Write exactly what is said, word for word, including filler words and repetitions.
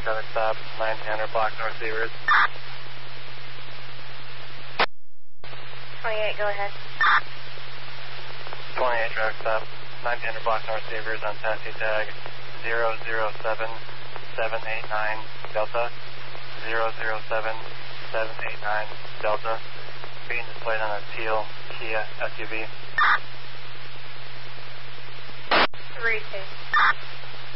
traffic stop, nine hundred block North Seavers. twenty-eight, go ahead. twenty-eight traffic stop, nine hundred block North Seavers on taxi tag zero zero seven seven eight nine Delta, zero zero seven seven eight nine Delta, being displayed on a teal Kia S U V. three two.